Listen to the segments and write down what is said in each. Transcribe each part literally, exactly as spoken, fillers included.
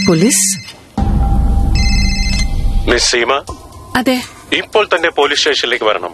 Police? Miss Seema, അതെ, ഇപ്പോൾ തന്നെ പോലീസ് സ്റ്റേഷനിലേക്ക് വരണം.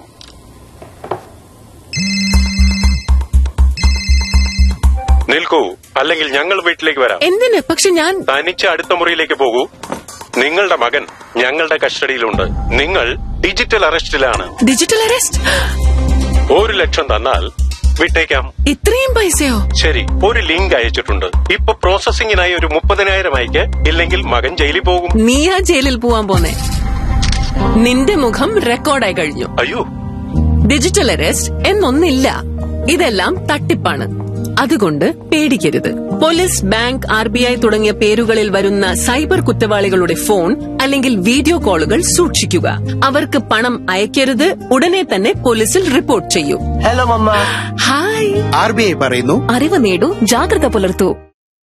നിൽക്കൂ, അല്ലെങ്കിൽ ഞങ്ങൾ വീട്ടിലേക്ക് വരാം. എന്തിന്? പക്ഷെ ഞാൻ തനിച്ച് അടുത്ത മുറിയിലേക്ക് പോകൂ. നിങ്ങളുടെ മകൻ ഞങ്ങളുടെ കസ്റ്റഡിയിലുണ്ട്. നിങ്ങൾ ഡിജിറ്റൽ അറസ്റ്റിലാണ്. Digital arrest? ഒരു ലക്ഷം തന്നാൽ വിട്ടേക്കാം. ഇത്രയും പൈസയോ? ശരി, ഒരു ലിങ്ക് അയച്ചിട്ടുണ്ട്. ഇപ്പൊ പ്രോസസിംഗിനായി ഒരു മുപ്പതിനായിരം അയക്ക്, ഇല്ലെങ്കിൽ മകൻ ജയിലിൽ പോകും. നീയാ ജയിലിൽ പോവാൻ പോന്നെ? നിന്റെ മുഖം റെക്കോർഡായി കഴിഞ്ഞു. അയ്യോ, ഡിജിറ്റൽ അറസ്റ്റ് എന്നൊന്നില്ല. ഇതെല്ലാം തട്ടിപ്പാണ്. അതുകൊണ്ട് പേടിക്കരുത്. Police, bank, R B I തുടങ്ങിയ പേരുകളിൽ വരുന്ന സൈബർ കുറ്റവാളികളുടെ ഫോൺ അല്ലെങ്കിൽ വീഡിയോ കോളുകൾ സൂക്ഷിക്കുക. അവർക്ക് പണം അയക്കരുത്. ഉടനെ തന്നെ പോലീസിൽ റിപ്പോർട്ട് ചെയ്യൂ. Hello mama. Hi. R B I പറയുന്നു, അറിവ് നേടൂ, ജാഗ്രത പുലർത്തൂ.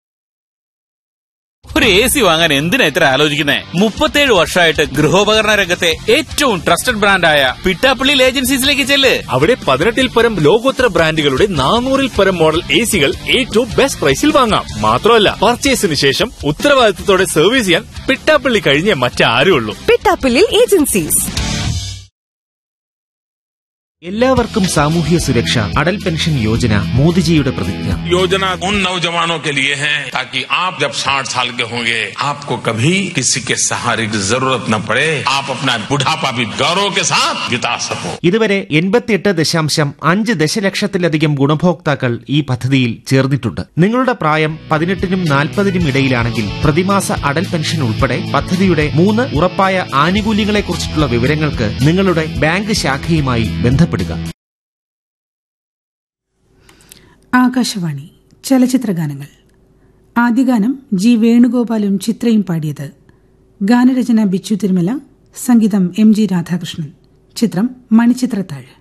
ഒരു എ സി വാങ്ങാൻ എന്തിനാ ഇത്ര ആലോചിക്കുന്നേ? മുപ്പത്തേഴ് വർഷമായിട്ട് ഗൃഹോപകരണ രംഗത്തെ ഏറ്റവും ട്രസ്റ്റഡ് ബ്രാൻഡായ പിട്ടാപ്പള്ളിയിൽ ഏജൻസീസിലേക്ക് ചെല്ല്. അവിടെ പതിനെട്ടിൽ പരം ലോകോത്തര ബ്രാൻഡുകളുടെ നാനൂറിൽ പരം മോഡൽ എ സികൾ ഏറ്റവും ബെസ്റ്റ് പ്രൈസിൽ വാങ്ങാം. മാത്രമല്ല, പർച്ചേസിന് ശേഷം ഉത്തരവാദിത്തത്തോടെ സർവീസ് ചെയ്യാൻ പിട്ടാപ്പള്ളി കഴിഞ്ഞേ മറ്റാരുള്ളൂ. പിട്ടാപ്പള്ളി ഏജൻസീസ്. എല്ലാവർക്കും സാമൂഹ്യ സുരക്ഷ. അടൽ പെൻഷൻ യോജന മോദിജിയുടെ പ്രതിജ്ഞ. योजना उन नौजवानों के लिए है ताकि आप जब साठ साल के होंगे आपको कभी किसी के सहारे की जरूरत न पड़े. आप अपना बुढ़ापा भी गौरव के साथ बिता सको. ഇതുവരെ എൺപത്തിയെട്ട് ദശാംശം അഞ്ച് ദശലക്ഷത്തിലധികം ഗുണഭോക്താക്കൾ ഈ പദ്ധതിയിൽ ചേർന്നിട്ടുണ്ട്. നിങ്ങളുടെ പ്രായം പതിനെട്ടിനും നാൽപ്പതിനും ഇടയിലാണെങ്കിൽ പ്രതിമാസ അടൽ പെൻഷൻ ഉൾപ്പെടെ പദ്ധതിയുടെ മൂന്ന് ഉറപ്പായ ആനുകൂല്യങ്ങളെക്കുറിച്ചിട്ടുള്ള വിവരങ്ങൾക്ക് നിങ്ങളുടെ ബാങ്ക് ശാഖയുമായി ബന്ധപ്പെടുക. ആകാശവാണി ചലച്ചിത്രഗാനങ്ങൾ. ആദ്യഗാനം ജി വേണുഗോപാലും ചിത്രയും പാടിയത്. ഗാനരചന ബിച്ചു തിരുമല, സംഗീതം എം ജി രാധാകൃഷ്ണൻ. ചിത്രം മണിച്ചിത്രത്താഴ്.